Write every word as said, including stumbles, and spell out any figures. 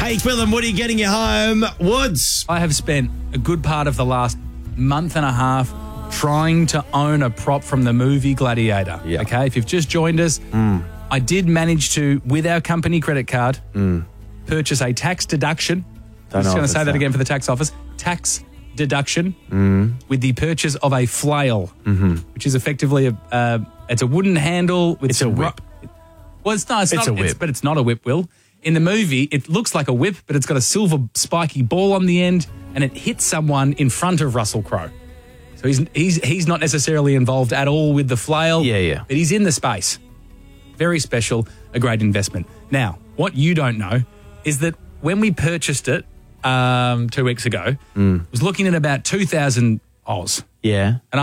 Hey, Phil and Woody getting you home. Woods. I have spent a good part of the last month and a half trying to own a prop from the movie Gladiator. Yeah. Okay, if you've just joined us, mm. I did manage to, with our company credit card, mm. purchase a tax deduction. Don't I'm just going to say that, that again for the tax office. Tax deduction mm. with the purchase of a flail, mm-hmm. which is effectively a uh, it's a wooden handle with it's some a whip. Ro- well, it's not. It's, it's not, a whip, it's, but it's not a whip. Will in the movie it looks like a whip, but it's got a silver spiky ball on the end, and it hits someone in front of Russell Crowe. So he's he's he's not necessarily involved at all with the flail. Yeah, yeah. But he's in the space. Very special, a great investment. Now, what you don't know is that when we purchased it um, two weeks ago, mm. it was looking at about two thousand Oz. Yeah. And